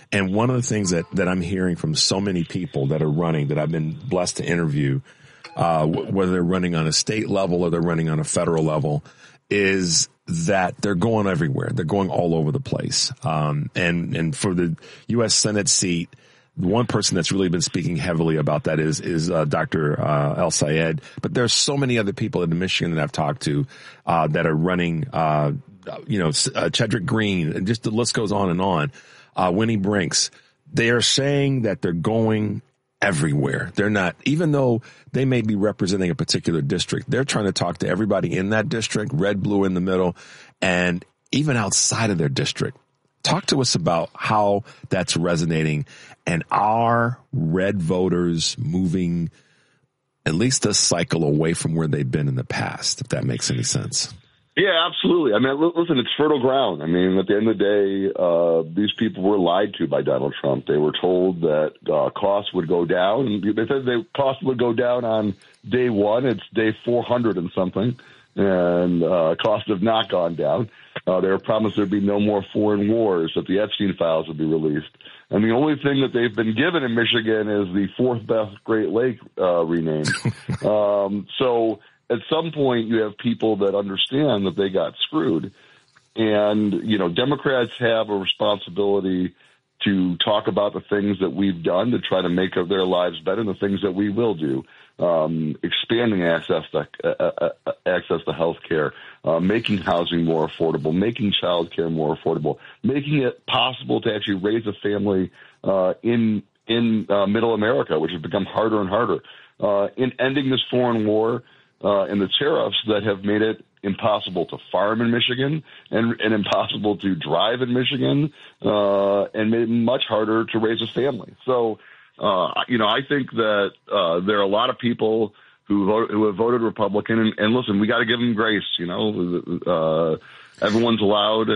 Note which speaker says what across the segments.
Speaker 1: And one of the things that I'm hearing from so many people that are running, that I've been blessed to interview, whether they're running on a state level or they're running on a federal level, is that they're going everywhere. They're going all over the place. And for the U.S. Senate seat, the one person that's really been speaking heavily about that is Dr. El Sayed. But there's so many other people in Michigan that I've talked to that are running, Chedrick Green, and just the list goes on and on. Winnie Brinks. They are saying that they're going everywhere. They're not, even though they may be representing a particular district, they're trying to talk to everybody in that district, red, blue in the middle, and even outside of their district. Talk to us about how that's resonating, and are red voters moving at least a cycle away from where they've been in the past, if that makes any sense.
Speaker 2: Yeah, absolutely. I mean, listen, it's fertile ground. I mean, at the end of the day, these people were lied to by Donald Trump. They were told that costs would go down. And they said the costs would go down on day one. It's day 400 and something. And costs have not gone down. They were promised there'd be no more foreign wars, that the Epstein files would be released. And the only thing that they've been given in Michigan is the fourth best Great Lake renamed. So at some point you have people that understand that they got screwed. And, Democrats have a responsibility to talk about the things that we've done to try to make their lives better, and the things that we will do. Expanding access to health care, making housing more affordable, making child care more affordable, making it possible to actually raise a family in middle America, which has become harder and harder, in ending this foreign war and the tariffs that have made it impossible to farm in Michigan and impossible to drive in Michigan, and made it much harder to raise a family. So, I think that there are a lot of people who have voted Republican, and listen, we got to give them grace. Everyone's allowed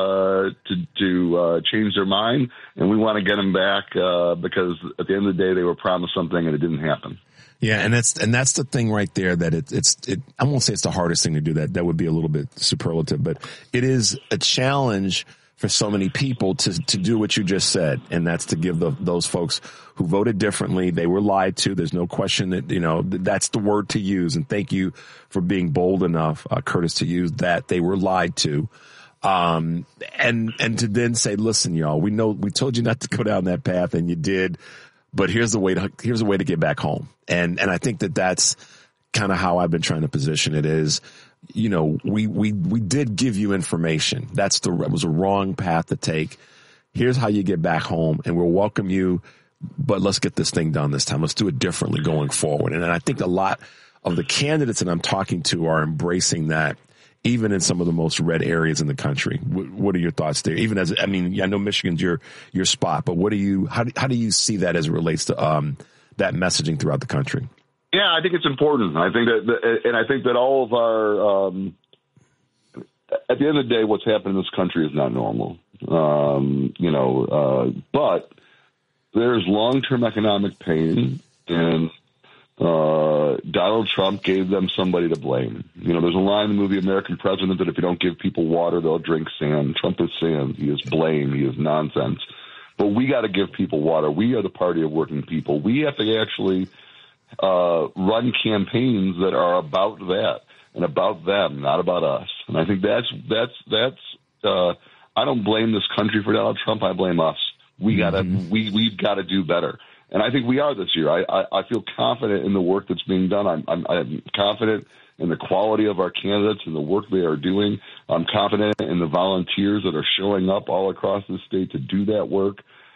Speaker 2: to change their mind, and we want to get them back because at the end of the day, they were promised something and it didn't happen.
Speaker 1: Yeah, and that's the thing right there, that it's I won't say it's the hardest thing to do. That would be a little bit superlative, but it is a challenge for so many people to do what you just said, and that's to give those folks who voted differently, they were lied to. There's no question that, that's the word to use. And thank you for being bold enough, Curtis, to use that. They were lied to. And to then say, listen, y'all, we told you not to go down that path and you did, but here's a way to get back home. And I think that's kind of how I've been trying to position it is, we did give you information. It was a wrong path to take. Here's how you get back home, and we'll welcome you, but let's get this thing done this time. Let's do it differently going forward. And I think a lot of the candidates that I'm talking to are embracing that, even in some of the most red areas in the country. What are your thoughts there? Even I know Michigan's your spot, but how do you see that as it relates to that messaging throughout the country?
Speaker 2: Yeah, I think it's important. I think that all of our, at the end of the day, what's happened in this country is not normal. But there's long-term economic pain, and Donald Trump gave them somebody to blame. There's a line in the movie American President that if you don't give people water, they'll drink sand. Trump is sand. He is blame. He is nonsense. But we got to give people water. We are the party of working people. We have to actually run campaigns that are about that and about them, not about us. And I think that's I don't blame this country for Donald Trump. I blame us. We've got to do better. And I think we are this year. I feel confident in the work that's being done. I'm confident in the quality of our candidates and the work they are doing. I'm confident in the volunteers that are showing up all across the state to do that work.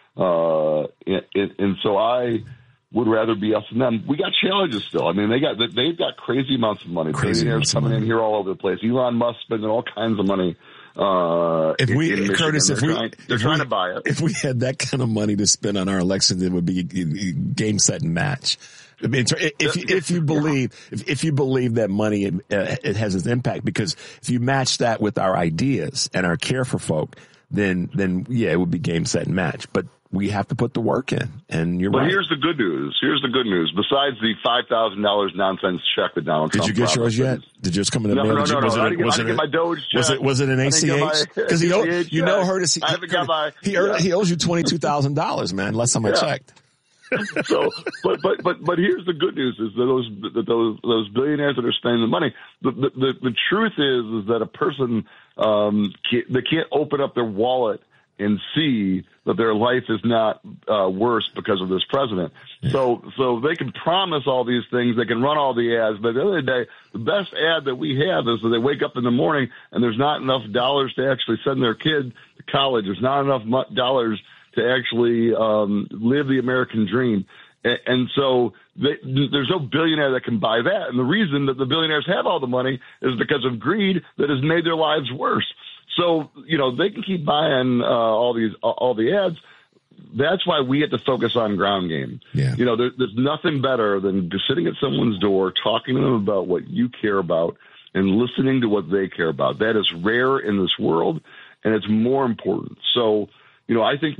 Speaker 2: And so I would rather be us than them. We got challenges still. I mean, they've got crazy amounts of money. Billionaires coming in here all over the place. Elon Musk spending all kinds of money.
Speaker 1: Curtis,
Speaker 2: they're trying to buy it.
Speaker 1: If we had that kind of money to spend on our elections, it would be game, set, and match. I mean, if you believe that money it has its impact, because if you match that with our ideas and our care for folk, then yeah, it would be game, set, and match. But we have to put the work in. And you're right.
Speaker 2: But here's the good news. Besides the $5,000 nonsense check that Donald Trump
Speaker 1: Did you get yours yet? Did yours come in the mail?
Speaker 2: No. I didn't get my Doge check.
Speaker 1: Was it an ACH? Because he owes you $22,000, man. Last time I checked.
Speaker 2: So, but here's the good news: is that those billionaires that are spending the money. The truth is that a person they can't open up their wallet and see that their life is not worse because of this president. So they can promise all these things, they can run all the ads, but at the end of the day, the best ad that we have is that they wake up in the morning and there's not enough dollars to actually send their kid to college. There's not enough dollars to actually live the American dream. And so there's no billionaire that can buy that. And the reason that the billionaires have all the money is because of greed that has made their lives worse. So, they can keep buying all the ads. That's why we have to focus on ground game.
Speaker 1: Yeah.
Speaker 2: There's nothing better than sitting at someone's door, talking to them about what you care about and listening to what they care about. That is rare in this world, and it's more important. So, I think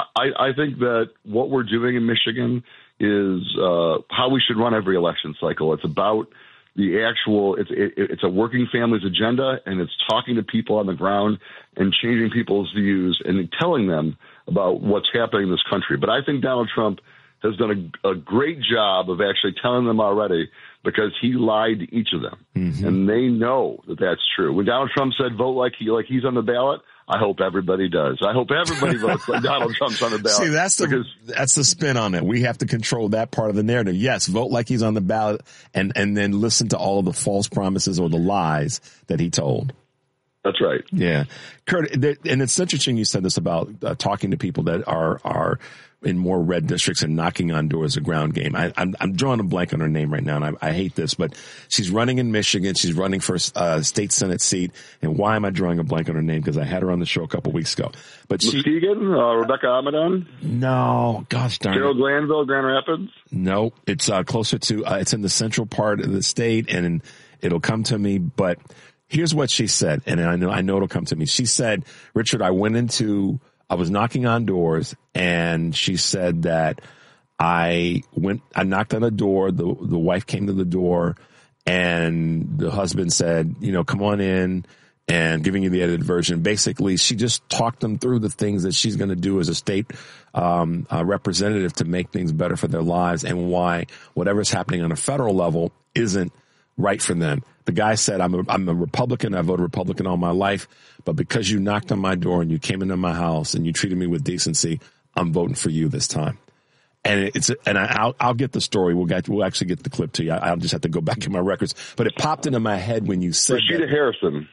Speaker 2: that what we're doing in Michigan is how we should run every election cycle. It's about the actual, it's a working family's agenda, and it's talking to people on the ground and changing people's views and telling them about what's happening in this country. But I think Donald Trump has done a great job of actually telling them already, because he lied to each of them, and they know that that's true. When Donald Trump said vote like he's on the ballot, I hope everybody does. I hope everybody votes like Donald Trump's on the ballot.
Speaker 1: See, that's the spin on it. We have to control that part of the narrative. Yes, vote like he's on the ballot, and then listen to all of the false promises or the lies that he told.
Speaker 2: That's right.
Speaker 1: Yeah. Kurt, and it's interesting you said this about talking to people that are in more red districts and knocking on doors, a ground game. I'm drawing a blank on her name right now, and I hate this, but she's running in Michigan. She's running for a state Senate seat. And why am I drawing a blank on her name? Because I had her on the show a couple weeks ago. But
Speaker 2: Muskegon? Rebecca Amadon?
Speaker 1: No. Gosh darn it.
Speaker 2: Carol Glanville, Grand Rapids?
Speaker 1: No. It's closer to, it's in the central part of the state, and it'll come to me. But here's what she said, and I know it'll come to me. She said, Richard, I was knocking on doors, and she said that I knocked on a door. The wife came to the door, and the husband said, come on in, and giving you the edited version. Basically, she just talked them through the things that she's going to do as a state representative to make things better for their lives, and why whatever's happening on a federal level isn't right for them. The guy said, I'm a Republican. I voted Republican all my life, but because you knocked on my door and you came into my house and you treated me with decency, I'm voting for you this time. And I'll get the story. We'll actually get the clip to you. I'll just have to go back in my records, but it popped into my head when you said
Speaker 2: Rashida Harrison.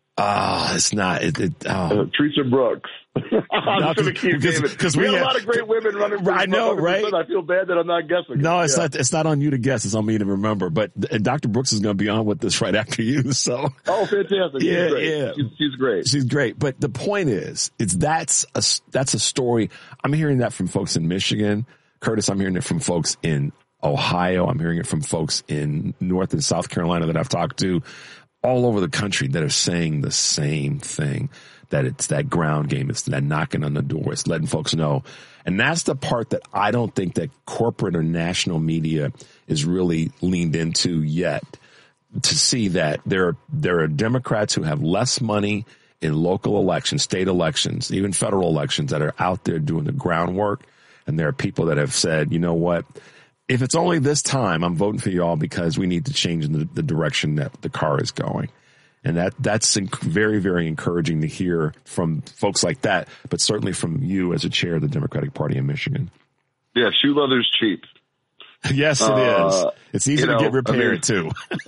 Speaker 1: It's not.
Speaker 2: Teresa Brooks. I'm going to keep because we have a lot of great women running.
Speaker 1: I know, right?
Speaker 2: I feel bad that I'm not guessing.
Speaker 1: No, it's not. It's not on you to guess. It's on me to remember. But Dr. Brooks is going to be on with this right after you. So.
Speaker 2: Oh, fantastic!
Speaker 1: Yeah.
Speaker 2: She's great.
Speaker 1: She's great. But the point is, that's a story. I'm hearing that from folks in Michigan, Curtis. I'm hearing it from folks in Ohio. I'm hearing it from folks in North and South Carolina that I've talked to, all over the country, that are saying the same thing, that it's that ground game. It's that knocking on the door. It's letting folks know. And that's the part that I don't think that corporate or national media is really leaned into yet, to see that there are Democrats who have less money in local elections, state elections, even federal elections, that are out there doing the groundwork. And there are people that have said, you know what? If it's only this time, I'm voting for y'all because we need to change the direction that the car is going. And that's very, very encouraging to hear from folks like that, but certainly from you as a chair of the Democratic Party in Michigan.
Speaker 2: Yeah, shoe leather's cheap.
Speaker 1: Yes, it is. It's easy to get repaired, too.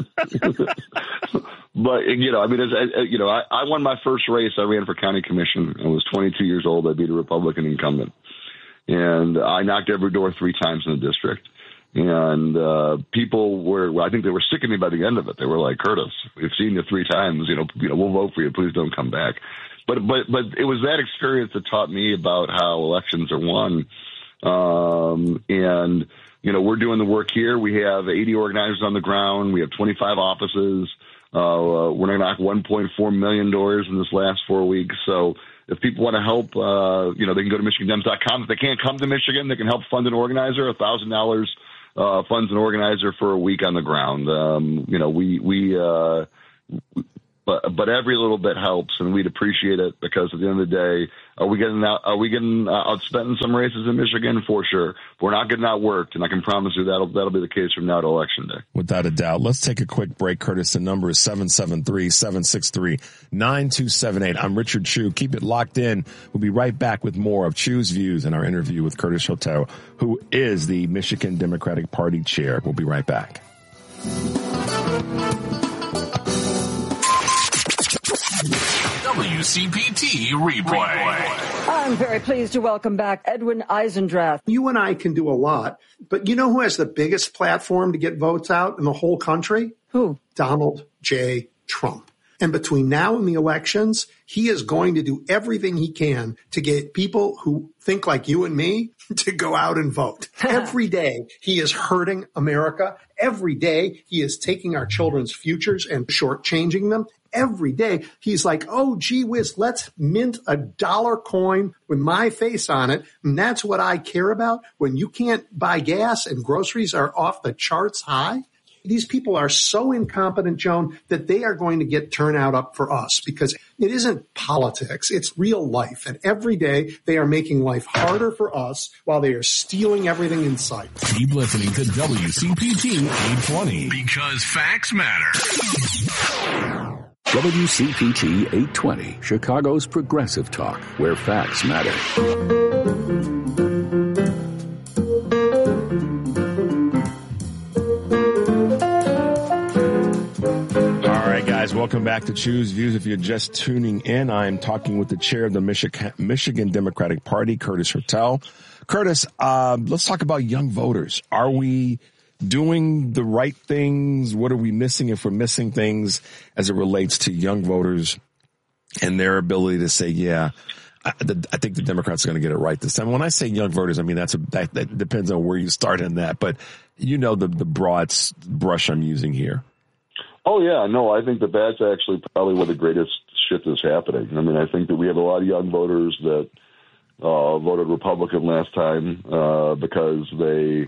Speaker 2: But, I won my first race. I ran for county commission. I was 22 years old. I beat a Republican incumbent. And I knocked every door 3 times in the district. And people I think they were sick of me by the end of it. They were like, Curtis, we've seen you 3 times. We'll vote for you. Please don't come back. But it was that experience that taught me about how elections are won. And we're doing the work here. We have 80 organizers on the ground. We have 25 offices. We're going to knock 1.4 million doors in this last 4 weeks. So if people want to help, they can go to MichiganDems.com. If they can't come to Michigan, they can help fund an organizer. $1,000 funds an organizer for a week on the ground. But every little bit helps, and we'd appreciate it, because at the end of the day, are we getting outspent in some races in Michigan? For sure. We're not getting outworked, and I can promise you that'll be the case from now to Election Day.
Speaker 1: Without a doubt. Let's take a quick break, Curtis. The number is 773-763-9278. I'm Richard Chew. Keep it locked in. We'll be right back with more of Chew's Views in our interview with Curtis Hotel, who is the Michigan Democratic Party chair. We'll be right back.
Speaker 3: WCPT replay.
Speaker 4: I'm very pleased to welcome back Edwin Eisendrath.
Speaker 5: You and I can do a lot, but you know who has the biggest platform to get votes out in the whole country?
Speaker 4: Who?
Speaker 5: Donald J. Trump. And between now and the elections, he is going to do everything he can to get people who think like you and me to go out and vote. Every day he is hurting America. Every day he is taking our children's futures and shortchanging them. Every day he's like, oh, gee whiz, let's mint a dollar coin with my face on it. And that's what I care about. When you can't buy gas and groceries are off the charts high. These people are so incompetent, Joan, that they are going to get turnout up for us, because it isn't politics. It's real life. And every day they are making life harder for us while they are stealing everything in sight.
Speaker 3: Keep listening to WCPT 820, because facts matter.
Speaker 6: WCPT 820, Chicago's progressive talk, where facts matter.
Speaker 1: Welcome back to Chew's Views. If you're just tuning in, I'm talking with the chair of the Michigan Democratic Party, Curtis Hotel. Curtis, let's talk about young voters. Are we doing the right things? What are we missing if we're missing things as it relates to young voters and their ability to say, yeah, I think the Democrats are going to get it right this time. When I say young voters, I mean, that depends on where you start in that, but you know the broad brush I'm using here.
Speaker 2: Oh, yeah. No, I think that's actually probably where the greatest shift is happening. I mean, I think that we have a lot of young voters that voted Republican last time because they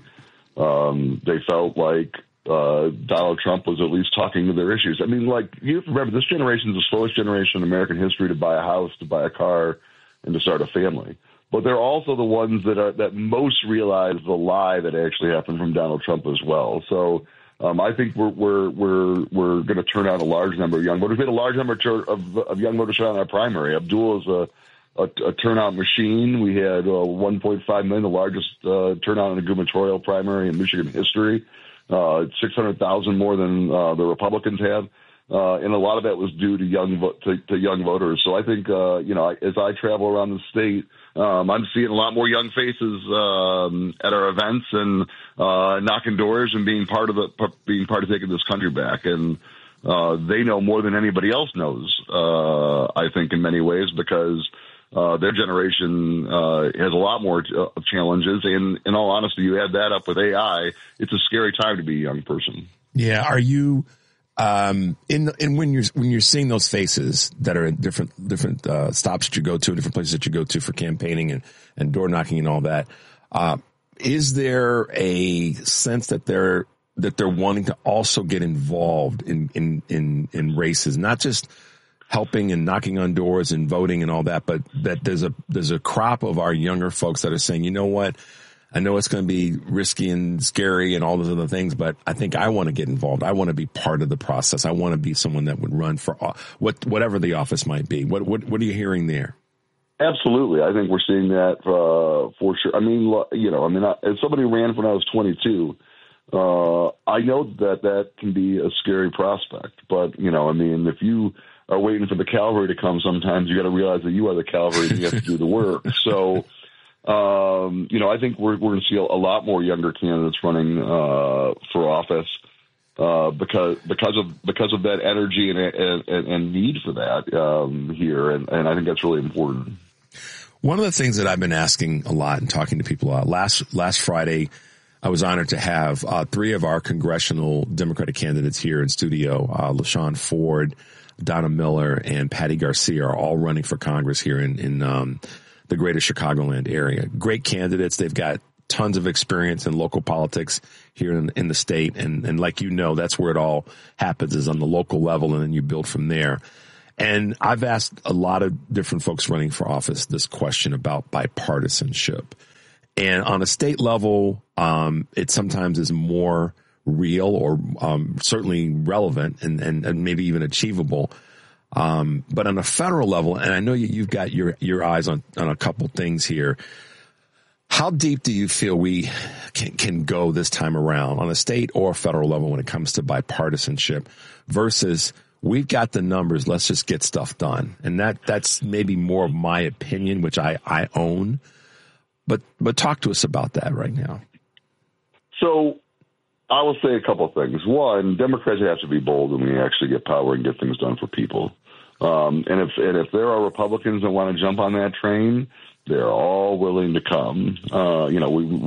Speaker 2: felt like Donald Trump was at least talking to their issues. I mean, like, you remember, this generation is the slowest generation in American history to buy a house, to buy a car, and to start a family. But they're also the ones that most realize the lie that actually happened from Donald Trump as well. So I think we're going to turn out a large number of young voters. We had a large number of young voters turn out in our primary. Abdul is a turnout machine. We had 1.5 million, the largest turnout in a gubernatorial primary in Michigan history. 600,000 more than the Republicans have. And a lot of that was due to young voters. So I think, as I travel around the state, I'm seeing a lot more young faces at our events and knocking doors and being part of taking this country back. And they know more than anybody else knows, I think, in many ways, because their generation has a lot more challenges. And in all honesty, you add that up with AI, it's a scary time to be a young person.
Speaker 1: Yeah. Are you when you're seeing those faces that are at different stops that you go to, different places that you go to for campaigning and door knocking and all that, is there a sense that they're wanting to also get involved in races, not just helping and knocking on doors and voting and all that, but that there's a crop of our younger folks that are saying, you know what, I know it's going to be risky and scary and all those other things, but I think I want to get involved. I want to be part of the process. I want to be someone that would run for whatever the office might be. What are you hearing there?
Speaker 2: Absolutely. I think we're seeing that for sure. I mean, as somebody who ran when I was 22, I know that can be a scary prospect. But, if you are waiting for the cavalry to come, sometimes you got to realize that you are the cavalry and you have to do the work. So, I think we're going to see a lot more younger candidates running for office because of that energy and need for that here, and I think that's really important.
Speaker 1: One of the things that I've been asking a lot and talking to people a lot, last Friday, I was honored to have three of our congressional Democratic candidates here in studio: LaShawn Ford, Donna Miller and Patty Garcia are all running for Congress here in the greater Chicagoland area. Great candidates. They've got tons of experience in local politics here in the state. And like, that's where it all happens, is on the local level, and then you build from there. And I've asked a lot of different folks running for office this question about bipartisanship. And on a state level, it sometimes is more real or certainly relevant and maybe even achievable. But on a federal level, and I know you've got your eyes on a couple things here, how deep do you feel we can go this time around on a state or federal level when it comes to bipartisanship versus we've got the numbers, let's just get stuff done? And that's maybe more of my opinion, which I own. But talk to us about that right now.
Speaker 2: So I will say a couple of things. One, Democrats have to be bold when we actually get power and get things done for people. And if there are Republicans that want to jump on that train, they're all willing to come. I'm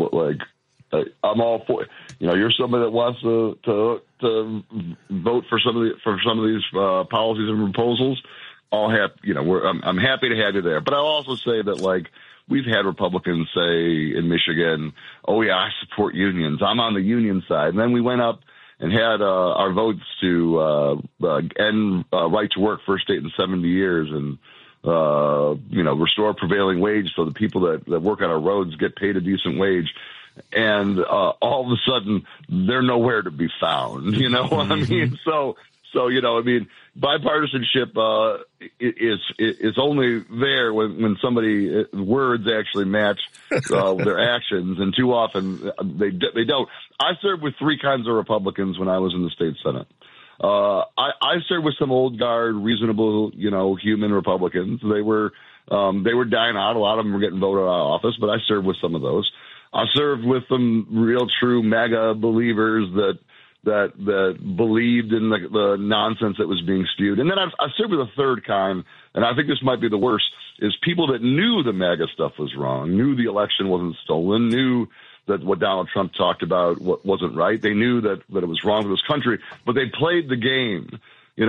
Speaker 2: all for. You're somebody that wants to vote for some of these policies and proposals. I'm happy to have you there. But I'll also say that we've had Republicans say in Michigan, "Oh yeah, I support unions. I'm on the union side." And then we went up and had our votes to end right to work, first state in 70 years, and restore prevailing wage so the people that work on our roads get paid a decent wage. And all of a sudden, they're nowhere to be found. You know what I mean? So bipartisanship is only there when somebody words actually match their actions, and too often they don't. I served with three kinds of Republicans when I was in the state Senate. I served with some old guard, reasonable, human Republicans. They were dying out. A lot of them were getting voted out of office, but I served with some of those. I served with some real true MAGA believers that believed in the nonsense that was being spewed. And then I served with a third kind, and I think this might be the worst, is people that knew the MAGA stuff was wrong, knew the election wasn't stolen, knew that what Donald Trump talked about wasn't right. They knew that it was wrong for this country, but they played the game.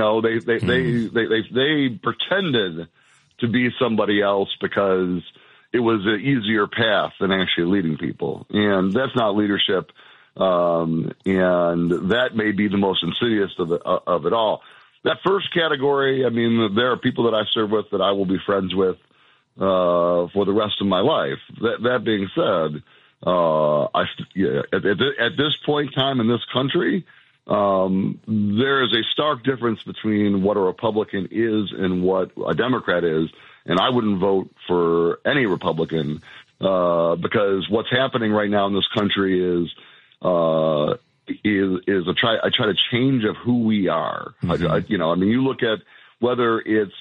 Speaker 2: They pretended to be somebody else because it was an easier path than actually leading people. And that's not leadership. And that may be the most insidious of it all. That first category, I mean, there are people that I serve with that I will be friends with for the rest of my life. That being said, at this point in time in this country, there is a stark difference between what a Republican is and what a Democrat is. And I wouldn't vote for any Republican because what's happening right now in this country is a try to change of who we are. Mm-hmm. You look at whether it's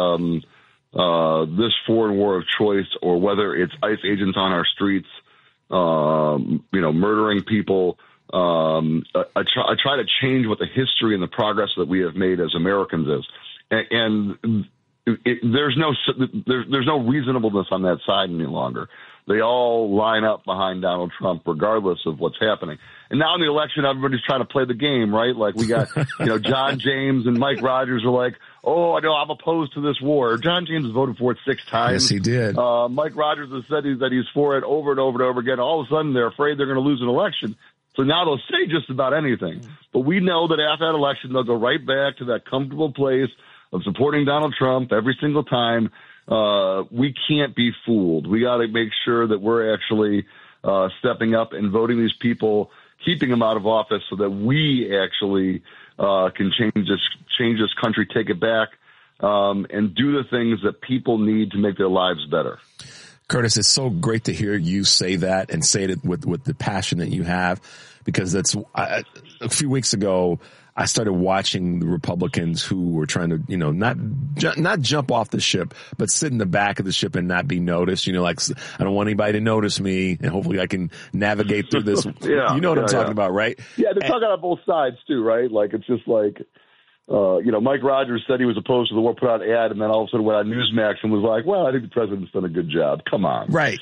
Speaker 2: this foreign war of choice or whether it's ICE agents on our streets, murdering people. I try to change what the history and the progress that we have made as Americans is, and there's no reasonableness on that side any longer. They all line up behind Donald Trump regardless of what's happening. And now in the election, everybody's trying to play the game, right? Like we got, John James and Mike Rogers are like, "Oh, no, I'm opposed to this war." John James has voted for it 6 times.
Speaker 1: Yes, he did.
Speaker 2: Mike Rogers has said that he's for it over and over and over again. All of a sudden, they're afraid they're going to lose an election. So now they'll say just about anything. But we know that after that election, they'll go right back to that comfortable place of supporting Donald Trump every single time. We can't be fooled. We got to make sure that we're actually stepping up and voting these people, keeping them out of office so that we actually can change this country, take it back, and do the things that people need to make their lives better.
Speaker 1: Curtis, it's so great to hear you say that and say it with the passion that you have, because a few weeks ago, I started watching the Republicans who were trying to, not jump off the ship, but sit in the back of the ship and not be noticed. I don't want anybody to notice me, and hopefully I can navigate through this. What I'm talking about, right?
Speaker 2: Yeah, they're talking on both sides too, right? Like, it's just like, Mike Rogers said he was opposed to the war, put out an ad, and then all of a sudden went on Newsmax and was like, well, I think the president's done a good job. Come on.
Speaker 1: Right.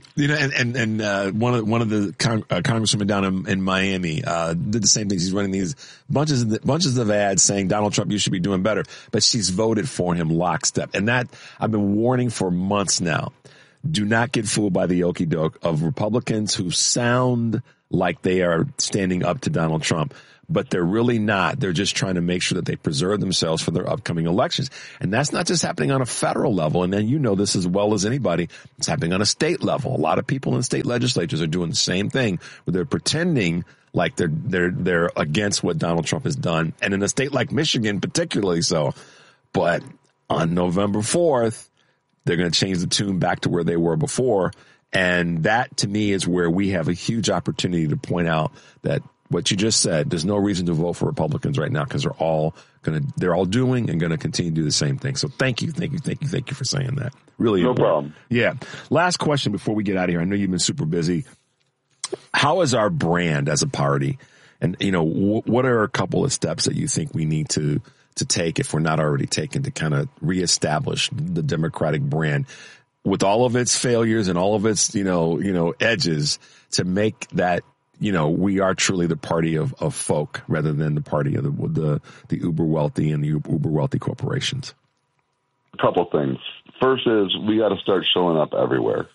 Speaker 1: And one of the congressmen down in Miami did the same things. He's running these bunches of ads saying, Donald Trump, you should be doing better. But she's voted for him lockstep. And that I've been warning for months now. Do not get fooled by the okie doke of Republicans who sound like they are standing up to Donald Trump, but they're really not. They're just trying to make sure that they preserve themselves for their upcoming elections. And that's not just happening on a federal level. And then you know this as well as anybody. It's happening on a state level. A lot of people in state legislatures are doing the same thing, where they're pretending like they're against what Donald Trump has done. And in a state like Michigan, particularly so. But on November 4th, they're going to change the tune back to where they were before. And that, to me, is where we have a huge opportunity to point out that what you just said, there's no reason to vote for Republicans right now because they're all doing and going to continue to do the same thing. So thank you for saying that. Really,
Speaker 2: no problem.
Speaker 1: Yeah. Last question before we get out of here. I know you've been super busy. How is our brand as a party? And, what are a couple of steps that you think we need to take, if we're not already taken, to kind of reestablish the Democratic brand with all of its failures and all of its, edges, to make that, we are truly the party of folk rather than the party of the uber wealthy and the uber wealthy corporations?
Speaker 2: A couple things. First is we got to start showing up everywhere.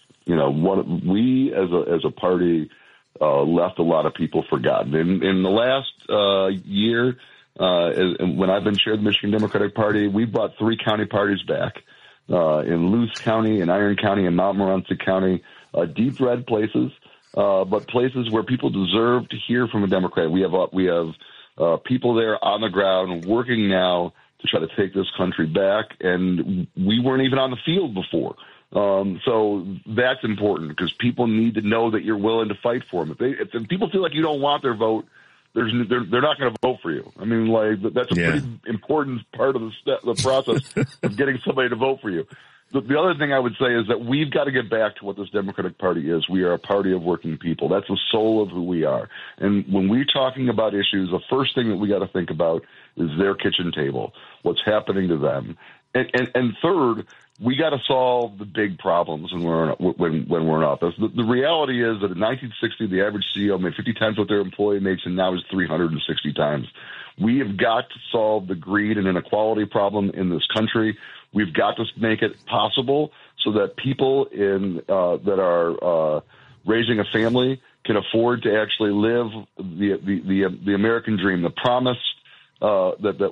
Speaker 2: We as a party left a lot of people forgotten. In the last year, when I've been chair of the Michigan Democratic Party, we brought 3 county parties back in Luce County, in Iron County, and Montmorency County, deep red places, but places where people deserve to hear from a Democrat. We have people there on the ground working now to try to take this country back, and we weren't even on the field before. So that's important because people need to know that you're willing to fight for them. If people feel like you don't want their vote, they're not going to vote for you. I mean, that's a pretty important part of the process of getting somebody to vote for you. The other thing I would say is that we've got to get back to what this Democratic Party is. We are a party of working people. That's the soul of who we are. And when we're talking about issues, the first thing that we got to think about is their kitchen table, what's happening to them. And third, we got to solve the big problems when we're in office. The reality is that in 1960, the average CEO made 50 times what their employee makes, and now is 360 times. We have got to solve the greed and inequality problem in this country. We've got to make it possible so that people that are raising a family can afford to actually live the American dream, the promise that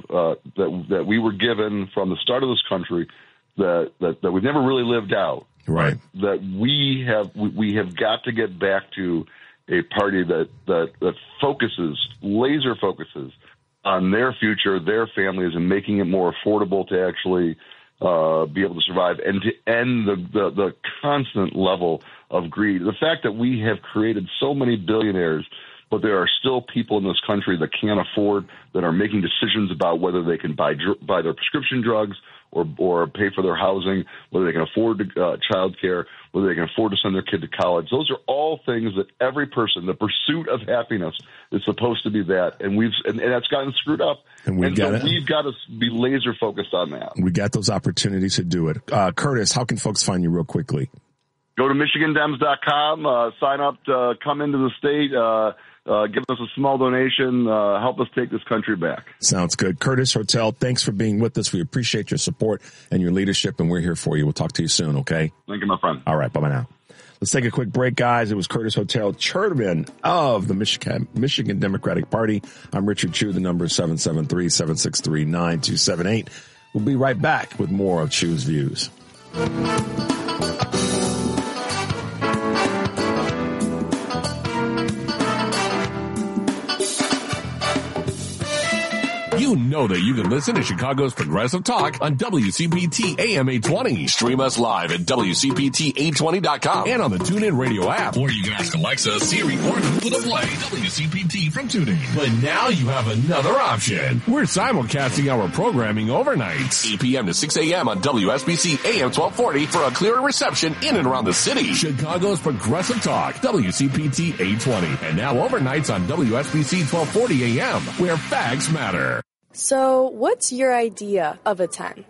Speaker 2: we were given from the start of this country, that we've never really lived out.
Speaker 1: Right.
Speaker 2: That we have got to get back to a party that laser focuses on their future, their families, and making it more affordable to actually be able to survive and to end the constant level of greed. The fact that we have created so many billionaires, but there are still people in this country that can't afford, that are making decisions about whether they can buy their prescription drugs or pay for their housing, whether they can afford child care, whether they can afford to send their kid to college. Those are all things that every person, the pursuit of happiness, is supposed to be that. And that's gotten screwed up. And we've got to be laser focused on that. We got those opportunities to do it. Curtis, how can folks find you real quickly? Go to MichiganDems.com, sign up to come into the state, give us a small donation, help us take this country back. Sounds good. Curtis Hotel, thanks for being with us. We appreciate your support and your leadership, and we're here for you. We'll talk to you soon, okay? Thank you, my friend. All right, bye-bye now. Let's take a quick break, guys. It was Curtis Hotel, chairman of the Michigan Democratic Party. I'm Richard Chu. The number is 773-763-9278. We'll be right back with more of Chu's Views.
Speaker 3: You know that you can listen to Chicago's Progressive Talk on WCPT AM 820. Stream us live at WCPT820.com and on the TuneIn Radio app. Or you can ask Alexa, Siri, or Google to play WCPT from TuneIn. But now you have another option. We're simulcasting our programming overnights. 8 p.m. to 6 a.m. on WSBC AM 1240 for a clearer reception in and around the city. Chicago's Progressive Talk, WCPT 820. And now overnights on WSBC 1240 AM, where facts matter.
Speaker 7: So, what's your idea of a 10?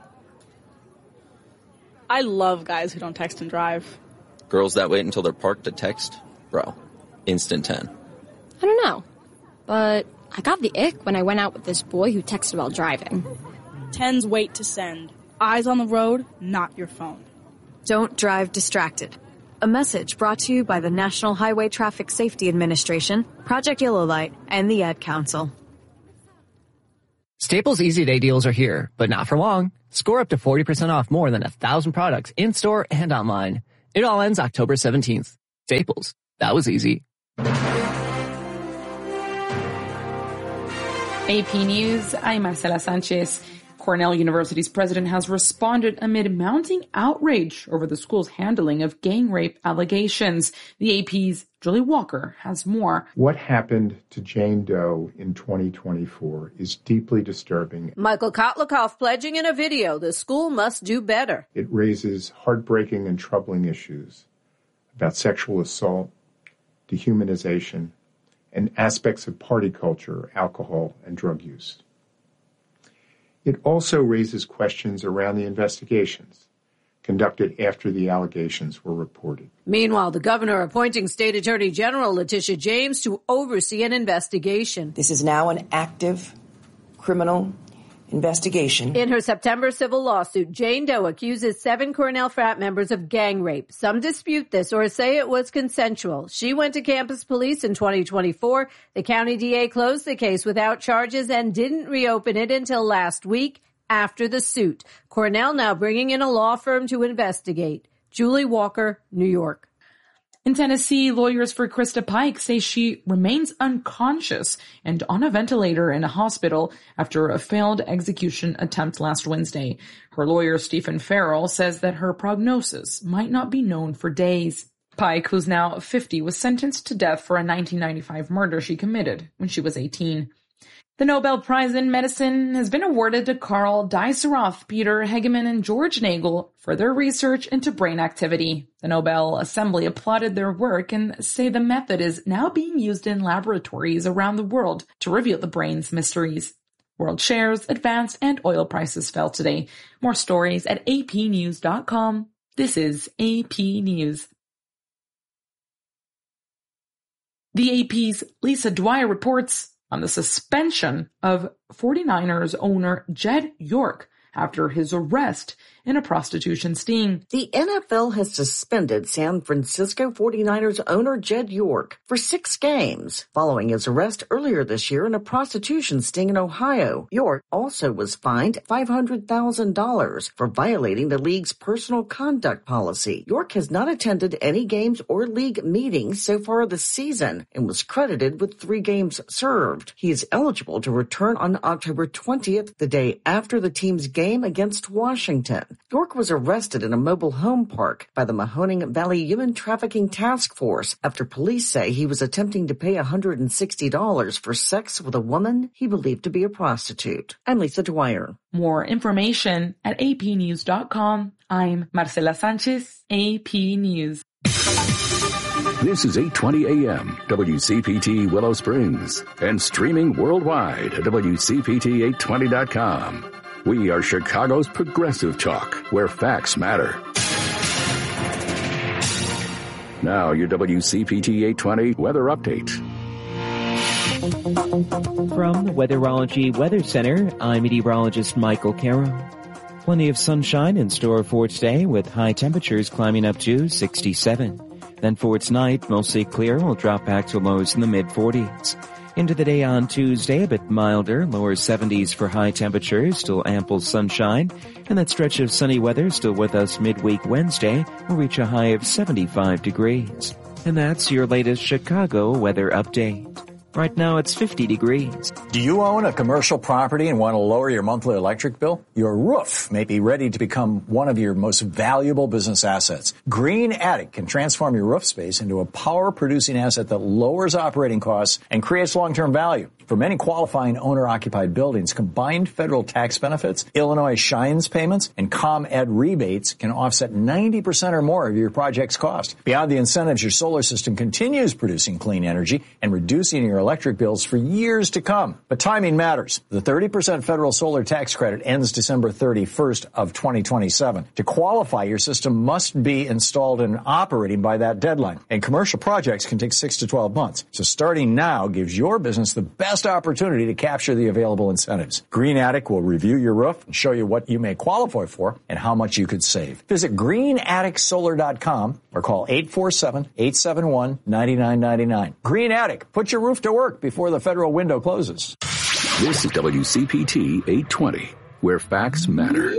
Speaker 8: I love guys who don't text and drive.
Speaker 9: Girls that wait until they're parked to text? Bro, instant 10.
Speaker 10: I don't know, but I got the ick when I went out with this boy who texted while driving.
Speaker 8: 10s wait to send. Eyes on the road, not your phone.
Speaker 11: Don't drive distracted. A message brought to you by the National Highway Traffic Safety Administration, Project Yellow Light, and the Ad Council.
Speaker 12: Staples Easy Day deals are here, but not for long. Score up to 40% off more than 1,000 products in-store and online. It all ends October 17th. Staples. That was easy.
Speaker 13: AP News, I'm Marcela Sanchez. Cornell University's president has responded amid mounting outrage over the school's handling of gang rape allegations. The AP's Julie Walker has more.
Speaker 14: What happened to Jane Doe in 2024 is deeply disturbing.
Speaker 15: Michael Kotlikoff pledging in a video the school must do better.
Speaker 14: It raises heartbreaking and troubling issues about sexual assault, dehumanization, and aspects of party culture, alcohol, and drug use. It also raises questions around the investigations conducted after the allegations were reported.
Speaker 15: Meanwhile, the governor appointing State Attorney General Letitia James to oversee an investigation.
Speaker 16: This is now an active criminal investigation.
Speaker 15: In her September civil lawsuit, Jane Doe accuses 7 Cornell frat members of gang rape. Some dispute this or say it was consensual. She went to campus police in 2024. The county DA closed the case without charges and didn't reopen it until last week after the suit. Cornell now bringing in a law firm to investigate. Julie Walker, New York.
Speaker 13: In Tennessee, lawyers for Krista Pike say she remains unconscious and on a ventilator in a hospital after a failed execution attempt last Wednesday. Her lawyer, Stephen Farrell, says that her prognosis might not be known for days. Pike, who's now 50, was sentenced to death for a 1995 murder she committed when she was 18. The Nobel Prize in Medicine has been awarded to Carl Dijsselhoff, Peter Hegeman, and George Nagel for their research into brain activity. The Nobel Assembly applauded their work and say the method is now being used in laboratories around the world to reveal the brain's mysteries. World shares advanced and oil prices fell today. More stories at apnews.com. This is AP News. The AP's Lisa Dwyer reports on the suspension of 49ers owner Jed York after his arrest in a prostitution sting.
Speaker 17: The NFL has suspended San Francisco 49ers owner Jed York for 6 games following his arrest earlier this year in a prostitution sting in Ohio. York also was fined $500,000 for violating the league's personal conduct policy. York has not attended any games or league meetings so far this season and was credited with 3 games served. He is eligible to return on October 20th, the day after the team's game against Washington. York was arrested in a mobile home park by the Mahoning Valley Human Trafficking Task Force after police say he was attempting to pay $160 for sex with a woman he believed to be a prostitute. I'm Lisa Dwyer.
Speaker 13: More information at apnews.com. I'm Marcela Sanchez, AP News.
Speaker 6: This is 820 AM, WCPT Willow Springs, and streaming worldwide at WCPT820.com. We are Chicago's progressive talk, where facts matter. Now, your WCPT 820 weather update.
Speaker 18: From the Weatherology Weather Center, I'm meteorologist Michael Carroll. Plenty of sunshine in store for today, with high temperatures climbing up to 67. Then for tonight, mostly clear, will drop back to lows in the mid-40s. Into the day on Tuesday, a bit milder, lower 70s for high temperatures, still ample sunshine, and that stretch of sunny weather still with us midweek Wednesday will reach a high of 75 degrees. And that's your latest Chicago weather update. Right now it's 50 degrees.
Speaker 19: Do you own a commercial property and want to lower your monthly electric bill? Your roof may be ready to become one of your most valuable business assets. Green Attic can transform your roof space into a power-producing asset that lowers operating costs and creates long-term value. For many qualifying owner-occupied buildings, combined federal tax benefits, Illinois Shines payments, and ComEd rebates can offset 90% or more of your project's cost. Beyond the incentives, your solar system continues producing clean energy and reducing your your electric bills for years to come. But timing matters. The 30% federal solar tax credit ends December 31st of 2027. To qualify, your system must be installed and operating by that deadline. And commercial projects can take 6 to 12 months. So starting now gives your business the best opportunity to capture the available incentives. Green Attic will review your roof and show you what you may qualify for and how much you could save. Visit greenatticsolar.com or call 847-871-9999. Green Attic. Put your roof to work before the federal window closes.
Speaker 6: This is WCPT 820, where facts matter.